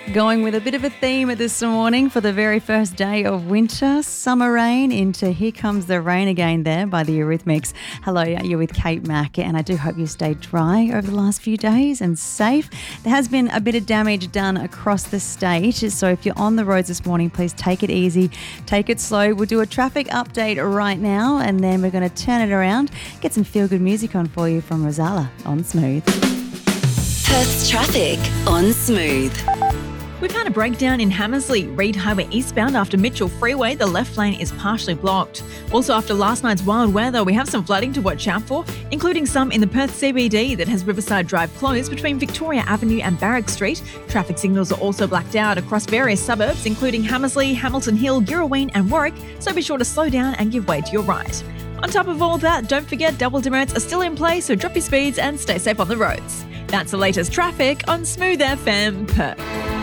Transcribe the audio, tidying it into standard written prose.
Going with a bit of a theme this morning for the very first day of winter, summer rain into Here Comes the Rain Again there by the Eurythmics. Hello, you're with Kate Mack, and I do hope you stayed dry over the last few days and safe. There has been a bit of damage done across the state, so if you're on the roads this morning, please take it easy, take it slow. We'll do a traffic update right now, and then we're going to turn it around, get some feel-good music on for you from Rosala on Smooth. Perth's traffic on Smooth. We've had a breakdown in Hamersley, Reid Highway eastbound after Mitchell Freeway. The left lane is partially blocked. Also, after last night's wild weather, we have some flooding to watch out for, including some in the Perth CBD that has Riverside Drive closed between Victoria Avenue and Barrack Street. Traffic signals are also blacked out across various suburbs, including Hamersley, Hamilton Hill, Girraween and Warwick, so be sure to slow down and give way to your right. On top of all that, don't forget double demerits are still in place, so drop your speeds and stay safe on the roads. That's the latest traffic on Smooth FM Perth.